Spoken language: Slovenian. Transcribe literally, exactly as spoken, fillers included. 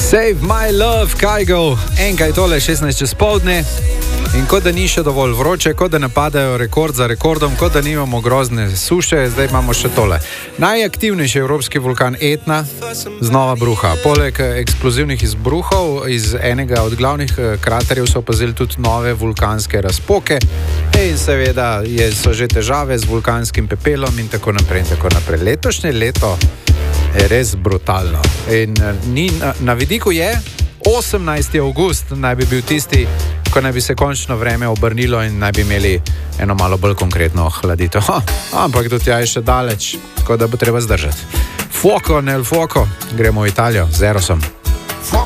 Save my love, Kygo, enkaj tole šestnajst čez poldne. In kot da ni še dovolj vroče, kot da napadajo rekord za rekordom, kot da nimamo grozne suše, zdaj imamo še tole. Najaktivnejši evropski vulkan Etna znova bruha. Poleg eksplozivnih izbruhov iz enega od glavnih kraterjev so opazili tudi nove vulkanske razpoke. In seveda je, so že težave z vulkanskim pepelom in tako naprej in tako naprej. Letošnje leto je res brutalno. In ni, na, na vidiku je osemnajsti avgust naj bi bil tisti, ko naj bi se končno vreme obrnilo in naj bi imeli eno malo bolj konkretno hladitev. Ha, ampak do tja je še daleč, tako da bo treba zdržati. Fuoco nel fuoco, gremo v Italijo z Erosom.